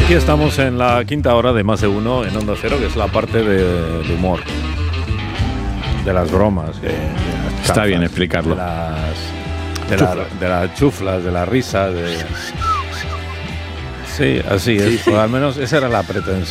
Aquí estamos en la quinta hora de Más de Uno en Onda Cero, que es la parte de humor, de las bromas. Está bien explicarlo. De las chuflas, de la risa. Sí, así es. Sí. O al menos esa era la pretensión.